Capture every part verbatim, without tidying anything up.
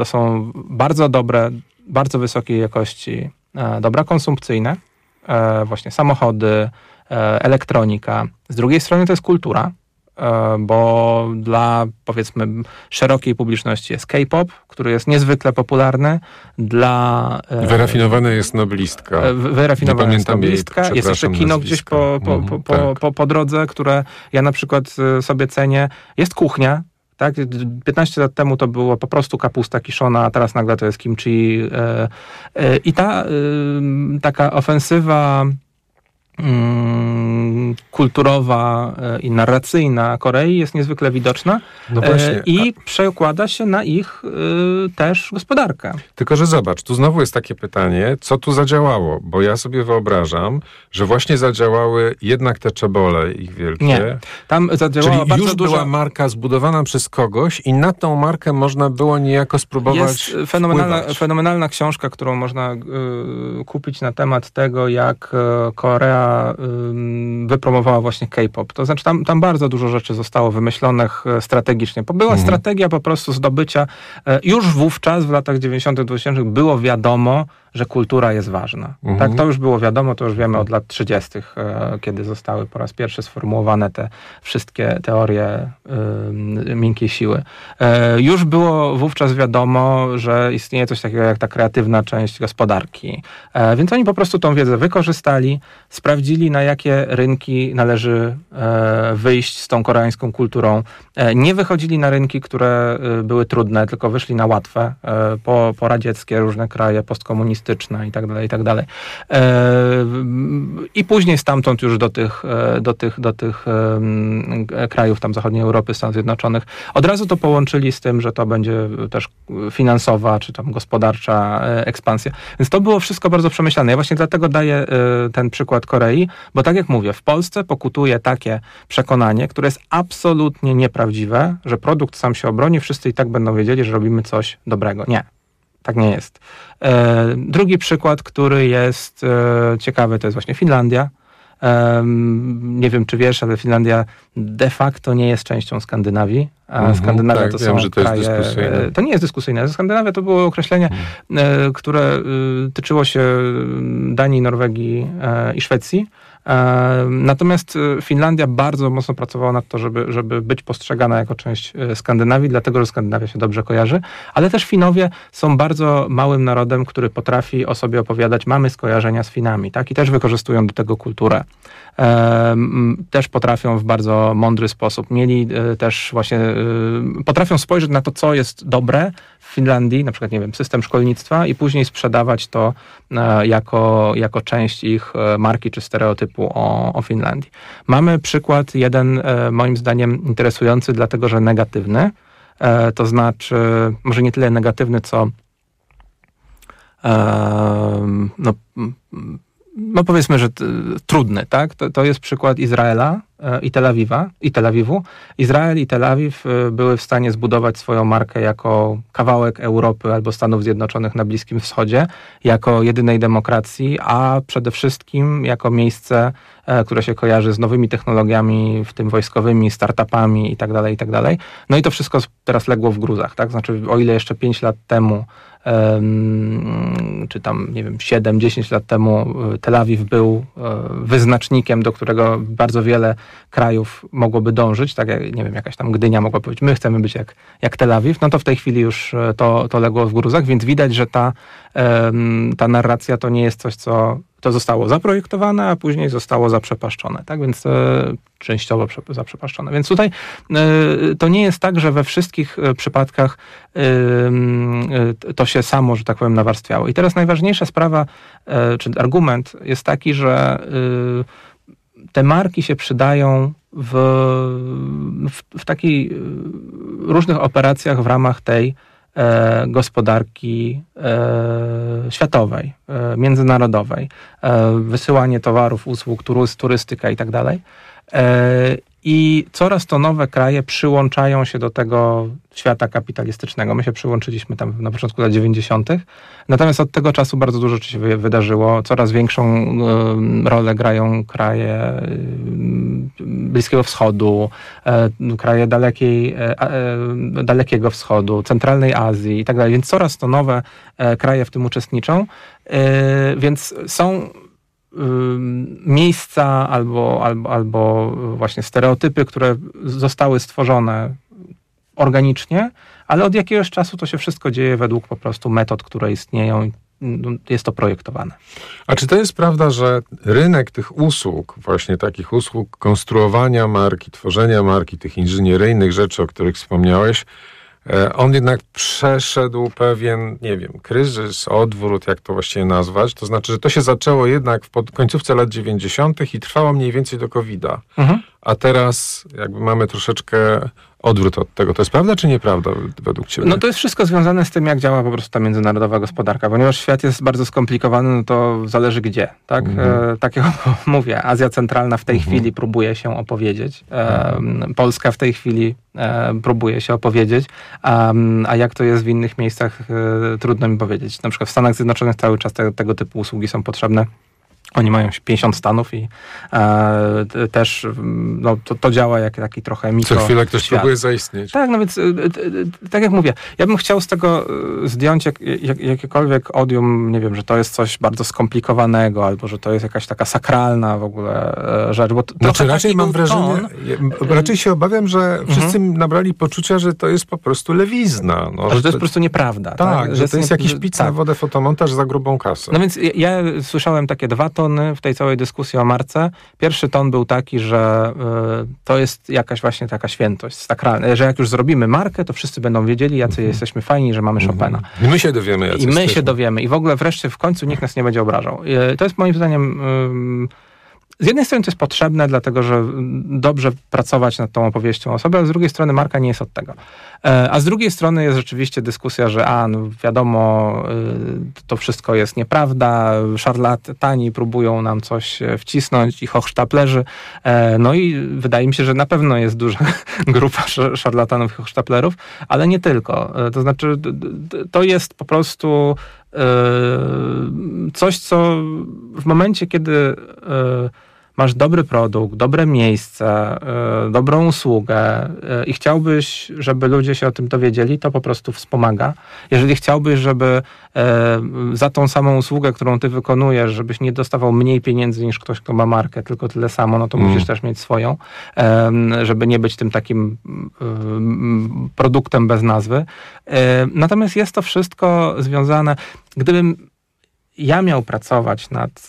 To są bardzo dobre, bardzo wysokiej jakości dobra konsumpcyjne, właśnie samochody, elektronika. Z drugiej strony to jest kultura, bo dla, powiedzmy, szerokiej publiczności jest K-pop, który jest niezwykle popularny. Dla... Wyrafinowana jest noblistka. Wyrafinowana jest noblistka. Jej, jest jeszcze kino nazwiska. Gdzieś po, po, po, po, tak. po, po drodze, które ja na przykład sobie cenię. Jest kuchnia. Tak? piętnaście lat temu to było po prostu kapusta kiszona, a teraz nagle to jest kimchi. I ta taka ofensywa kulturowa i narracyjna Korei jest niezwykle widoczna no właśnie, i a... przekłada się na ich y, też gospodarkę. Tylko, że zobacz, tu znowu jest takie pytanie, co tu zadziałało? Bo ja sobie wyobrażam, że właśnie zadziałały jednak te czebole ich wielkie. Nie, tam zadziałała Czyli bardzo już duża... była marka zbudowana przez kogoś i na tą markę można było niejako spróbować Jest fenomenalna, fenomenalna książka, którą można y, kupić na temat tego, jak y, Korea wypromowała właśnie K-pop. To znaczy tam, tam bardzo dużo rzeczy zostało wymyślonych strategicznie. Była mhm. strategia po prostu zdobycia. Już wówczas, w latach dziewięćdziesiątych, dwutysięcznych było wiadomo, że kultura jest ważna. Mhm. Tak, to już było wiadomo, to już wiemy od lat trzydziestych, kiedy zostały po raz pierwszy sformułowane te wszystkie teorie y, miękkiej siły. Y, już było wówczas wiadomo, że istnieje coś takiego jak ta kreatywna część gospodarki. Y, więc oni po prostu tą wiedzę wykorzystali, sprawdzili, na jakie rynki należy y, wyjść z tą koreańską kulturą. Y, nie wychodzili na rynki, które y, były trudne, tylko wyszli na łatwe, y, po, poradzieckie, różne kraje postkomunistyczne, i tak dalej, i tak dalej. I później stamtąd już do tych, do tych, do tych krajów tam zachodniej Europy, Stanów Zjednoczonych. Od razu to połączyli z tym, że to będzie też finansowa, czy tam gospodarcza ekspansja. Więc to było wszystko bardzo przemyślane. Ja właśnie dlatego daję ten przykład Korei, bo tak jak mówię, w Polsce pokutuje takie przekonanie, które jest absolutnie nieprawdziwe, że produkt sam się obroni, wszyscy i tak będą wiedzieli, że robimy coś dobrego. Nie. Tak nie jest. E, drugi przykład, który jest e, ciekawy, to jest właśnie Finlandia. E, nie wiem, czy wiesz, ale Finlandia de facto nie jest częścią Skandynawii. A mm-hmm, Skandynawia tak, to wiem, są że to kraje... jest dyskusyjne. To nie jest dyskusyjne. Skandynawia to było określenie, mm. e, które e, tyczyło się Danii, Norwegii e, i Szwecji. Natomiast Finlandia bardzo mocno pracowała nad to, żeby, żeby być postrzegana jako część Skandynawii, dlatego, że Skandynawia się dobrze kojarzy, ale też Finowie są bardzo małym narodem, który potrafi o sobie opowiadać, mamy skojarzenia z Finami, tak? I też wykorzystują do tego kulturę. Też potrafią w bardzo mądry sposób. Mieli też właśnie, potrafią spojrzeć na to, co jest dobre w Finlandii, na przykład, nie wiem, system szkolnictwa i później sprzedawać to jako, jako część ich marki czy stereotypu o, o Finlandii. Mamy przykład jeden, moim zdaniem, interesujący, dlatego, że negatywny. To znaczy, może nie tyle negatywny, co no, no powiedzmy, że t, trudny, tak? To, to jest przykład Izraela i Tel Awiwa, i Tel Awiwu. Izrael i Tel Awiw były w stanie zbudować swoją markę jako kawałek Europy albo Stanów Zjednoczonych na Bliskim Wschodzie, jako jedynej demokracji, a przede wszystkim jako miejsce, które się kojarzy z nowymi technologiami, w tym wojskowymi, startupami i tak dalej, i tak dalej. No i to wszystko teraz legło w gruzach, tak? Znaczy, o ile jeszcze pięć lat temu czy tam, nie wiem, siedem dziesięć lat temu Tel Awiw był wyznacznikiem, do którego bardzo wiele krajów mogłoby dążyć, tak jak, nie wiem, jakaś tam Gdynia mogła powiedzieć, my chcemy być jak, jak Tel Awiw, no to w tej chwili już to, to legło w gruzach, więc widać, że ta, ta narracja to nie jest coś, co to zostało zaprojektowane, a później zostało zaprzepaszczone, tak? Więc e, częściowo prze, zaprzepaszczone. Więc tutaj e, to nie jest tak, że we wszystkich przypadkach e, e, to się samo, że tak powiem, nawarstwiało. I teraz najważniejsza sprawa, e, czy argument jest taki, że e, te marki się przydają w, w, w takiej różnych operacjach w ramach tej E, gospodarki e, światowej, e, międzynarodowej, e, wysyłanie towarów, usług, turystyka i tak dalej. I coraz to nowe kraje przyłączają się do tego świata kapitalistycznego. My się przyłączyliśmy tam na początku lat dziewięćdziesiątych. Natomiast od tego czasu bardzo dużo rzeczy się wydarzyło. Coraz większą y, rolę grają kraje y, Bliskiego Wschodu, y, kraje dalekiej, y, Dalekiego Wschodu, Centralnej Azji i tak dalej. Więc coraz to nowe y, kraje w tym uczestniczą. Y, więc są miejsca albo, albo, albo właśnie stereotypy, które zostały stworzone organicznie, ale od jakiegoś czasu to się wszystko dzieje według po prostu metod, które istnieją i jest to projektowane. A czy to jest prawda, że rynek tych usług, właśnie takich usług konstruowania marki, tworzenia marki, tych inżynieryjnych rzeczy, o których wspomniałeś, on jednak przeszedł pewien, nie wiem, kryzys, odwrót, jak to właściwie nazwać. To znaczy, że to się zaczęło jednak w końcówce lat dziewięćdziesiątych i trwało mniej więcej do kowida. Mhm. A teraz jakby mamy troszeczkę odwrót od tego. To jest prawda czy nieprawda według ciebie? No to jest wszystko związane z tym, jak działa po prostu ta międzynarodowa gospodarka. Ponieważ świat jest bardzo skomplikowany, no to zależy gdzie. Tak, mhm. e, tak jak mówię, Azja Centralna w tej mhm. chwili próbuje się opowiedzieć. E, Polska w tej chwili e, próbuje się opowiedzieć. A, a jak to jest w innych miejscach, e, trudno mi powiedzieć. Na przykład w Stanach Zjednoczonych cały czas te, tego typu usługi są potrzebne. Oni mają pięćdziesiąt stanów i e, też no, to, to działa jak taki trochę mikro. Co chwilę ktoś świat. próbuje zaistnieć. Tak, no więc e, e, tak jak mówię, ja bym chciał z tego zdjąć jak, jak, jakiekolwiek odium, nie wiem, że to jest coś bardzo skomplikowanego, albo że to jest jakaś taka sakralna w ogóle e, rzecz. Bo znaczy raczej mam wrażenie, ton, raczej się obawiam, że wszyscy mhm. nabrali poczucia, że to jest po prostu lewizna. No, że, że to jest po prostu nieprawda. Tak, tak? że, że to jest nie, jakiś pic tak. na wodę, fotomontaż za grubą kasę. No więc ja, ja słyszałem takie dwa tony w tej całej dyskusji o marce. Pierwszy ton był taki, że y, to jest jakaś właśnie taka świętość sakralna, że jak już zrobimy markę, to wszyscy będą wiedzieli, jacy mm-hmm. jesteśmy fajni, że mamy mm-hmm. Chopina. I my się dowiemy, jacy I my jesteśmy. się dowiemy. I w ogóle wreszcie w końcu nikt nas nie będzie obrażał. Y, to jest moim zdaniem... Y, z jednej strony to jest potrzebne, dlatego że dobrze pracować nad tą opowieścią osoby, a z drugiej strony marka nie jest od tego. A z drugiej strony jest rzeczywiście dyskusja, że a, no wiadomo, to wszystko jest nieprawda, szarlatani próbują nam coś wcisnąć i hochsztaplerzy. No i wydaje mi się, że na pewno jest duża grupa szarlatanów i hochsztaplerów, ale nie tylko. To znaczy, to jest po prostu coś, co w momencie, kiedy masz dobry produkt, dobre miejsce, y, dobrą usługę y, i chciałbyś, żeby ludzie się o tym dowiedzieli, to po prostu wspomaga. Jeżeli chciałbyś, żeby y, za tą samą usługę, którą ty wykonujesz, żebyś nie dostawał mniej pieniędzy niż ktoś, kto ma markę, tylko tyle samo, no to mm. musisz też mieć swoją, y, żeby nie być tym takim y, produktem bez nazwy. Y, natomiast jest to wszystko związane, gdybym ja miał pracować nad...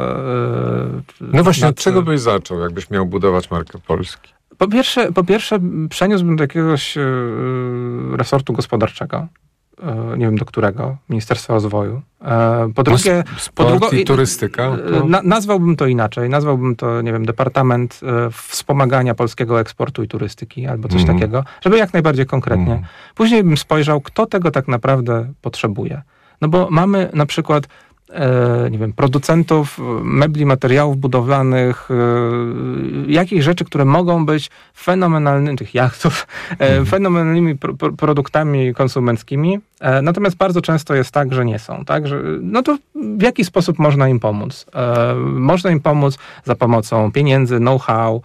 Yy, no właśnie, nad, od czego byś zaczął, jakbyś miał budować markę Polski? Po pierwsze, po pierwsze przeniósłbym do jakiegoś yy, resortu gospodarczego. Yy, nie wiem do którego. Ministerstwa Rozwoju. Yy, po drugie... No, sport po drugo, i turystyka? Yy, na, nazwałbym to inaczej. Nazwałbym to, nie wiem, Departament yy, Wspomagania Polskiego Eksportu i Turystyki albo coś mm. takiego, żeby jak najbardziej konkretnie. Mm. Później bym spojrzał, kto tego tak naprawdę potrzebuje. No bo mamy na przykład nie wiem, producentów mebli, materiałów budowlanych, jakichś rzeczy, które mogą być fenomenalnymi, tych jachtów, mhm. fenomenalnymi pro, pro, produktami konsumenckimi, natomiast bardzo często jest tak, że nie są, tak, że no to w jaki sposób można im pomóc? Można im pomóc za pomocą pieniędzy, know-how.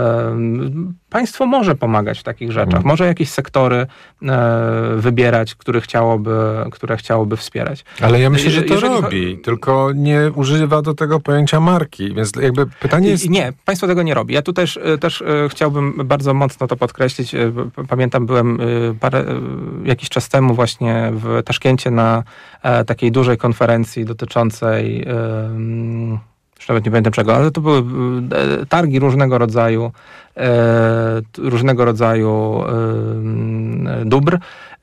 Państwo może pomagać w takich rzeczach, mhm. może jakieś sektory wybierać, które chciałoby, które chciałoby wspierać. Ale ja myślę, że to Jeżeli robi. Tylko nie używa do tego pojęcia marki, więc jakby pytanie jest... Nie, państwo tego nie robi. Ja tu też, też chciałbym bardzo mocno to podkreślić. Pamiętam, byłem parę, jakiś czas temu właśnie w Taszkencie na takiej dużej konferencji dotyczącej, już nawet nie pamiętam czego, ale to były targi różnego rodzaju, różnego rodzaju dóbr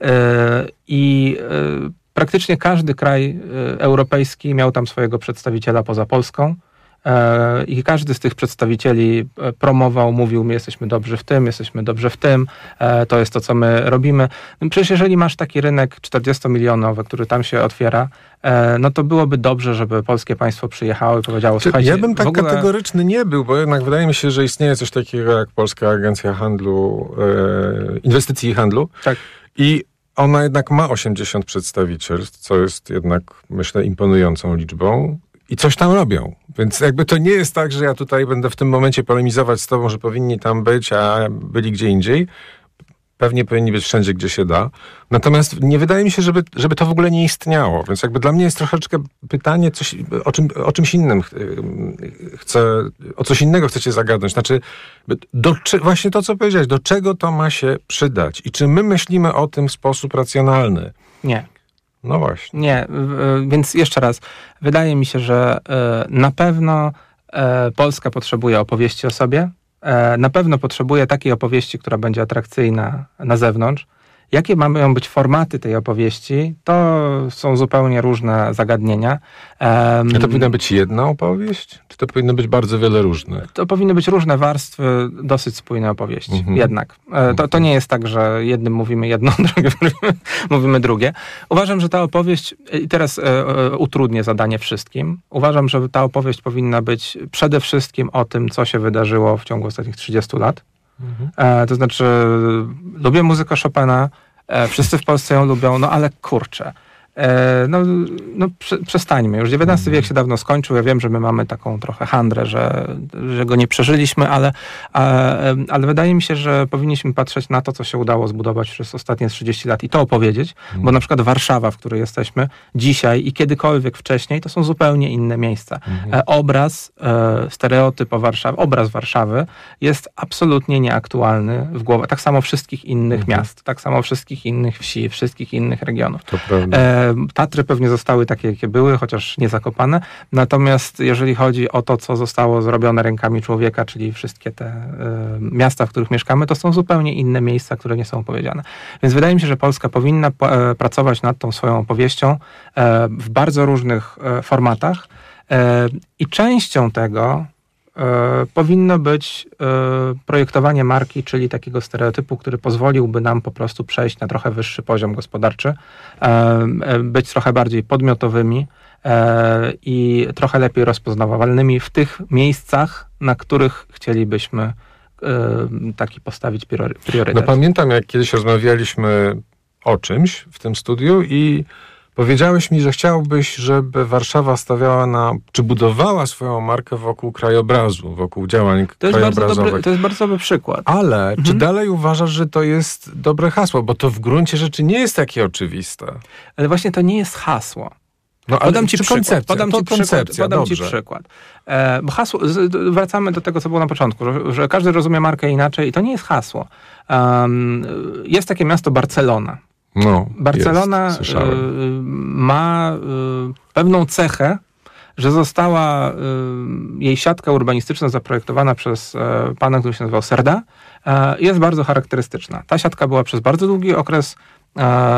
i praktycznie każdy kraj europejski miał tam swojego przedstawiciela poza Polską. i każdy z tych przedstawicieli promował, mówił, my jesteśmy dobrzy w tym, jesteśmy dobrzy w tym, to jest to, co my robimy. Przecież jeżeli masz taki rynek czterdziestomilionowy, który tam się otwiera, no to byłoby dobrze, żeby polskie państwo przyjechało i powiedziało, słuchajcie... Ja bym tak ogóle... kategoryczny nie był, bo jednak wydaje mi się, że istnieje coś takiego jak Polska Agencja Handlu, e, Inwestycji i Handlu. Tak. I ona jednak ma osiemdziesiąt przedstawicielstw, co jest jednak, myślę, imponującą liczbą. I coś tam robią. Więc jakby to nie jest tak, że ja tutaj będę w tym momencie polemizować z tobą, że powinni tam być, a byli gdzie indziej. Pewnie powinni być wszędzie, gdzie się da. Natomiast nie wydaje mi się, żeby, żeby to w ogóle nie istniało. Więc jakby dla mnie jest troszeczkę pytanie, coś, o, czym, o czymś innym chcę, o coś innego chcecie zagadnąć. Znaczy, do, właśnie to, co powiedziałeś, do czego to ma się przydać? I czy my myślimy o tym w sposób racjonalny? Nie. No właśnie. Nie, więc jeszcze raz. Wydaje mi się, że na pewno Polska potrzebuje opowieści o sobie. Na pewno potrzebuje takiej opowieści, która będzie atrakcyjna na zewnątrz. Jakie mają być formaty tej opowieści, to są zupełnie różne zagadnienia. Um, A to powinna być jedna opowieść? Czy to powinno być bardzo wiele różnych? To powinny być różne warstwy, dosyć spójne opowieści. Mhm. Jednak. E, to, to nie jest tak, że jednym mówimy jedno, drugim mówimy drugie. Uważam, że ta opowieść, i teraz e, e, utrudnię zadanie wszystkim, uważam, że ta opowieść powinna być przede wszystkim o tym, co się wydarzyło w ciągu ostatnich trzydziestu lat. Mhm. E, to znaczy, lubię muzykę Chopina, e, wszyscy w Polsce ją lubią, no ale kurczę, e, no, no prze, przestańmy. Już dziewiętnasty mhm. wiek się dawno skończył. Ja wiem, że my mamy taką trochę handrę, że, że go nie przeżyliśmy, ale, e, ale wydaje mi się, że powinniśmy patrzeć na to, co się udało zbudować przez ostatnie trzydzieści lat i to opowiedzieć, mhm. bo na przykład Warszawa, w której jesteśmy dzisiaj i kiedykolwiek wcześniej, to są zupełnie inne miejsca. Mhm. E, obraz, e, stereotyp o Warszawie, obraz Warszawy jest absolutnie nieaktualny w głowie. Tak samo wszystkich innych mhm. miast, tak samo wszystkich innych wsi, wszystkich innych regionów. To prawda. E, Tatry pewnie zostały takie, jakie były, chociaż nie zakopane. Natomiast jeżeli chodzi o to, co zostało zrobione rękami człowieka, czyli wszystkie te e, miasta, w których mieszkamy, to są zupełnie inne miejsca, które nie są opowiedziane. Więc wydaje mi się, że Polska powinna e, pracować nad tą swoją opowieścią e, w bardzo różnych e, formatach e, i częścią tego E, powinno być e, projektowanie marki, czyli takiego stereotypu, który pozwoliłby nam po prostu przejść na trochę wyższy poziom gospodarczy, e, być trochę bardziej podmiotowymi e, i trochę lepiej rozpoznawalnymi w tych miejscach, na których chcielibyśmy e, taki postawić priorytet. No pamiętam, jak kiedyś rozmawialiśmy o czymś w tym studiu i powiedziałeś mi, że chciałbyś, żeby Warszawa stawiała na, czy budowała swoją markę wokół krajobrazu, wokół działań to jest krajobrazowych. Bardzo dobry, to jest bardzo dobry przykład. Ale mhm. czy dalej uważasz, że to jest dobre hasło? Bo to w gruncie rzeczy nie jest takie oczywiste. Ale właśnie to nie jest hasło. No, ale podam ci przykład. Koncepcja, podam to ci koncepcja, przykład. Podam dobrze. ci przykład. E, bo hasło, z, wracamy do tego, co było na początku, że, że każdy rozumie markę inaczej i to nie jest hasło. Um, jest takie miasto Barcelona. No, Barcelona jest, y, ma y, pewną cechę, że została y, jej siatka urbanistyczna zaprojektowana przez y, pana, który się nazywał Cerda. Y, jest bardzo charakterystyczna. Ta siatka była przez bardzo długi okres y,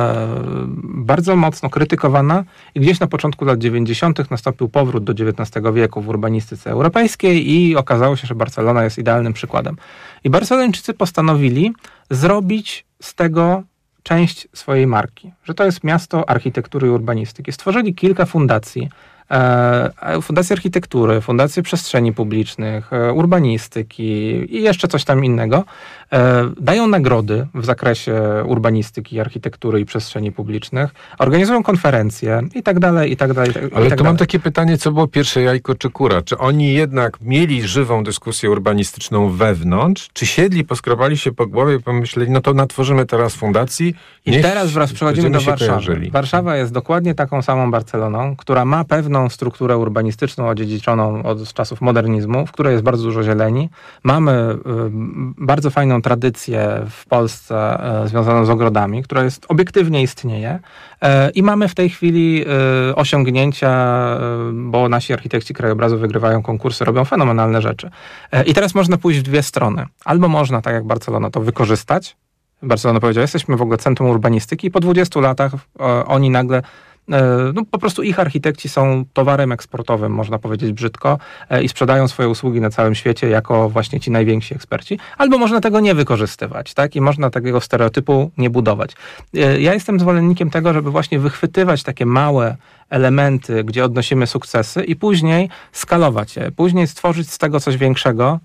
bardzo mocno krytykowana i gdzieś na początku lat dziewięćdziesiątych nastąpił powrót do dziewiętnastego wieku w urbanistyce europejskiej i okazało się, że Barcelona jest idealnym przykładem. I Barcelończycy postanowili zrobić z tego część swojej marki, że to jest miasto architektury i urbanistyki. Stworzyli kilka fundacji, e, fundacje architektury, fundacje przestrzeni publicznych, e, urbanistyki i jeszcze coś tam innego. E, dają nagrody w zakresie urbanistyki, architektury i przestrzeni publicznych, organizują konferencje i tak dalej, i tak dalej. Ale i tak to dalej. mam takie pytanie, co było pierwsze jajko czy kura? Czy oni jednak mieli żywą dyskusję urbanistyczną wewnątrz, czy siedli, poskrobali się po głowie i pomyśleli, no to natworzymy teraz fundacji. I teraz wraz przechodzimy do Warszawy. Kojarzyli. Warszawa jest dokładnie taką samą Barceloną, która ma pewną strukturę urbanistyczną odziedziczoną od czasów modernizmu, w której jest bardzo dużo zieleni. Mamy y, bardzo fajną tradycję w Polsce y, związaną z ogrodami, która jest obiektywnie istnieje y, i mamy w tej chwili y, osiągnięcia, y, bo nasi architekci krajobrazu wygrywają konkursy, robią fenomenalne rzeczy. Y, I teraz można pójść w dwie strony. Albo można, tak jak Barcelona, to wykorzystać. Barcelona powiedziała, jesteśmy w ogóle centrum urbanistyki i po dwudziestu latach o, oni nagle no po prostu ich architekci są towarem eksportowym, można powiedzieć brzydko, i sprzedają swoje usługi na całym świecie jako właśnie ci najwięksi eksperci. Albo można tego nie wykorzystywać, tak? I można takiego stereotypu nie budować. Ja jestem zwolennikiem tego, żeby właśnie wychwytywać takie małe elementy, gdzie odnosimy sukcesy i później skalować je, później stworzyć z tego coś większego,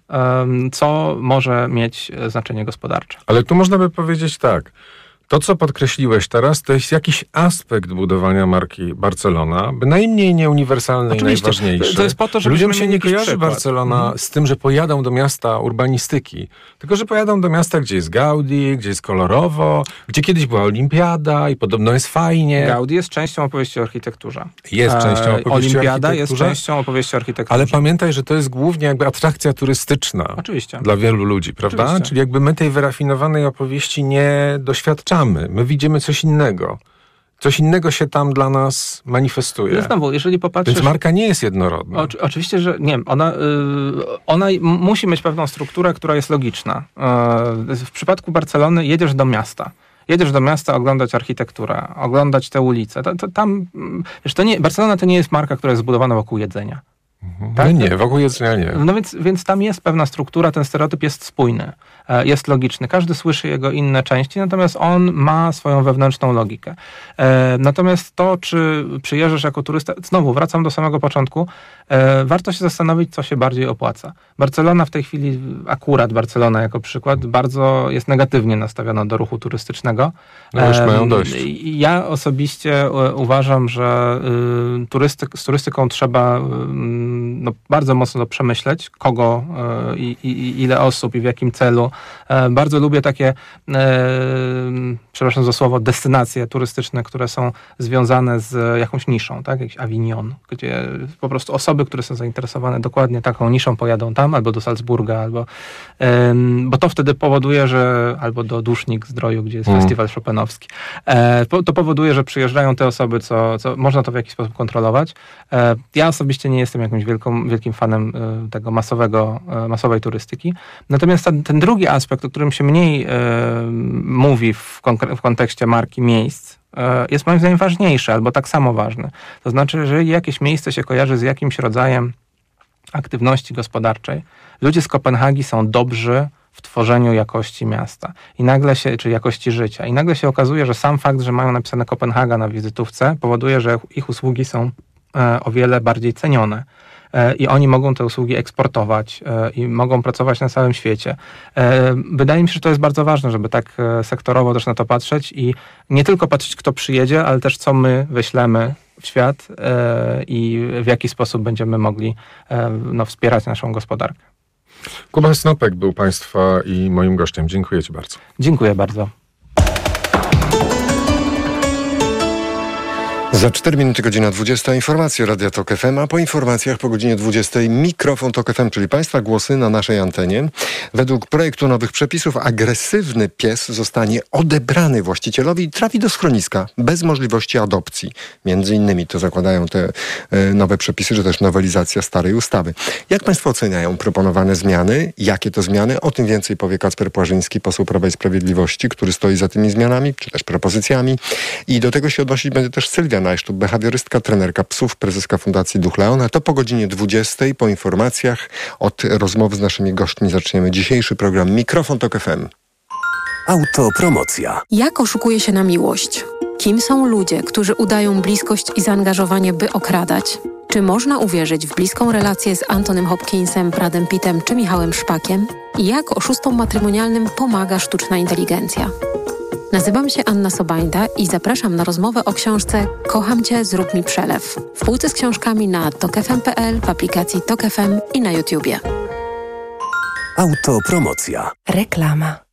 co może mieć znaczenie gospodarcze. Ale tu można by powiedzieć tak, to co podkreśliłeś teraz, to jest jakiś aspekt budowania marki Barcelona, bynajmniej nieuniwersalny i najważniejszy. To jest po to, żeby ludziom się nie kojarzy przykład. Barcelona mhm. z tym, że pojadą do miasta urbanistyki, tylko że pojadą do miasta, gdzie jest Gaudi, gdzie jest kolorowo, gdzie kiedyś była olimpiada i podobno jest fajnie. Gaudi jest częścią opowieści o architekturze. Jest częścią opowieści o architekturze. Olimpiada jest częścią opowieści o architekturze. Ale pamiętaj, że to jest głównie jakby atrakcja turystyczna. Oczywiście. Dla wielu ludzi, prawda? Oczywiście. Czyli jakby my tej wyrafinowanej opowieści nie doświadczamy. My widzimy coś innego. Coś innego się tam dla nas manifestuje. No znowu, jeżeli popatrzysz... Więc marka nie jest jednorodna. O, oczywiście, że nie wiem, ona, yy, ona musi mieć pewną strukturę, która jest logiczna. Yy, w przypadku Barcelony jedziesz do miasta. Jedziesz do miasta oglądać architekturę, oglądać te ulice. To, to, tam, wiesz, to nie, Barcelona to nie jest marka, która jest zbudowana wokół jedzenia. Mhm. Tak? No nie, wokół jedzenia nie. No więc, więc tam jest pewna struktura, ten stereotyp jest spójny, jest logiczny. Każdy słyszy jego inne części, natomiast on ma swoją wewnętrzną logikę. Natomiast to, czy przyjeżdżasz jako turysta, znowu wracam do samego początku, warto się zastanowić, co się bardziej opłaca. Barcelona w tej chwili, akurat Barcelona jako przykład, bardzo jest negatywnie nastawiona do ruchu turystycznego. No już mają dość. Ja osobiście uważam, że turystyk, z turystyką trzeba no, bardzo mocno to przemyśleć, kogo i, i, i ile osób i w jakim celu. Bardzo lubię takie, przepraszam za słowo, destynacje turystyczne, które są związane z jakąś niszą, tak? Jakiś Avignon, gdzie po prostu osoby, które są zainteresowane dokładnie taką niszą, pojadą tam, albo do Salzburga, albo bo to wtedy powoduje, że albo do Dusznik Zdroju, gdzie jest mm. festiwal chopinowski. To powoduje, że przyjeżdżają te osoby, co, co można to w jakiś sposób kontrolować. Ja osobiście nie jestem jakimś wielką, wielkim fanem tego masowego, masowej turystyki. Natomiast ten, ten drugi aspekt, o którym się mniej e, mówi w, konkre- w kontekście marki miejsc, e, jest moim zdaniem ważniejszy, albo tak samo ważny. To znaczy, że jeżeli jakieś miejsce się kojarzy z jakimś rodzajem aktywności gospodarczej, ludzie z Kopenhagi są dobrzy w tworzeniu jakości miasta i nagle się, czy jakości życia. I nagle się okazuje, że sam fakt, że mają napisane Kopenhaga na wizytówce, powoduje, że ich usługi są e, o wiele bardziej cenione. I oni mogą te usługi eksportować i mogą pracować na całym świecie. Wydaje mi się, że to jest bardzo ważne, żeby tak sektorowo też na to patrzeć i nie tylko patrzeć, kto przyjedzie, ale też co my wyślemy w świat i w jaki sposób będziemy mogli no, wspierać naszą gospodarkę. Kuba Snopek był Państwa i moim gościem. Dziękuję Ci bardzo. Dziękuję bardzo. Za cztery minuty godzina dwudziesta. Informacje Radia Tok F M, a po informacjach po godzinie dwudziestej mikrofon Tok F M, czyli Państwa głosy na naszej antenie. Według projektu nowych przepisów agresywny pies zostanie odebrany właścicielowi i trafi do schroniska bez możliwości adopcji. Między innymi to zakładają te e, nowe przepisy, czy też nowelizacja starej ustawy. Jak Państwo oceniają proponowane zmiany? Jakie to zmiany? O tym więcej powie Kacper Płażyński, poseł Prawa i Sprawiedliwości, który stoi za tymi zmianami, czy też propozycjami. I do tego się odnosić będzie też Sylwia Najsztub, behawiorystka, trenerka psów, prezeska Fundacji Duch Leona. To po godzinie dwudziestej, po informacjach. Od rozmowy z naszymi gośćmi zaczniemy dzisiejszy program Mikrofon Tok F M. Autopromocja. Jak oszukuje się na miłość? Kim są ludzie, którzy udają bliskość i zaangażowanie, by okradać? Czy można uwierzyć w bliską relację z Antonym Hopkinsem, Bradem Pittem czy Michałem Szpakiem? I jak oszustom matrymonialnym pomaga sztuczna inteligencja? Nazywam się Anna Sobańda i zapraszam na rozmowę o książce Kocham Cię, zrób mi przelew. W półce z książkami na tok f m kropka p l, w aplikacji Tok F M i na YouTubie. Autopromocja. Reklama.